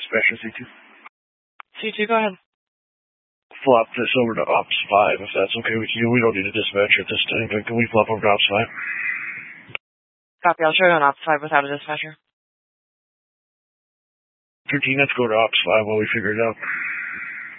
dispatcher C2. C2, go ahead. Flop this over to Ops 5, if that's okay with you. We don't need a dispatcher at this time, but can we flop over to Ops 5? Copy, I'll show you on Ops 5 without a dispatcher. 13, let's go to Ops 5 while we figure it out.